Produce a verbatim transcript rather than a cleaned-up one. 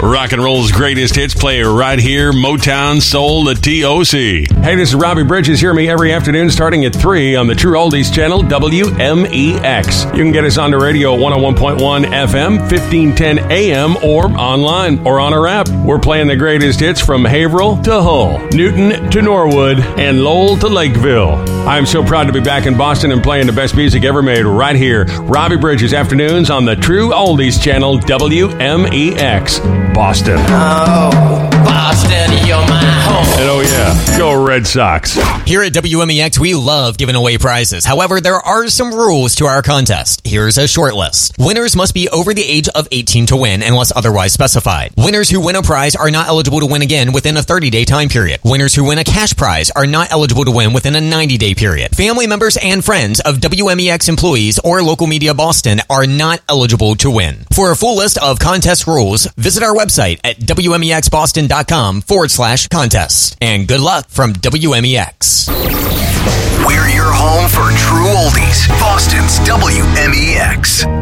Rock and roll's greatest hits play right here. Motown, soul, the T O C. Hey, this is Robbie Bridges. Hear me every afternoon starting at three on the True Oldies channel, W M E X. You can get us on the radio, one oh one point one F M, fifteen ten A M, or online or on our app. We're playing the greatest hits from Haverhill to Hull, Newton to Norwood, and Lowell to Lakeville. I'm so proud to be back in Boston and playing the best music ever made right here. Robbie Bridges afternoons on the True Oldies channel, W M E X, Boston. Oh, Boston, you're my home. And oh yeah, go Red Sox. Here at W M E X, we love giving away prizes. However, there are some rules to our contest. Here's a short list. Winners must be over the age of eighteen to win unless otherwise specified. Winners who win a prize are not eligible to win again within a thirty-day time period. Winners who win a cash prize are not eligible to win within a ninety-day period. Family members and friends of W M E X employees or Local Media Boston are not eligible to win. For a full list of contest rules, visit our website at W M E X Boston dot com forward slash contest. And good luck from W M E X. We're your home for True Oldies, Boston's W M E X.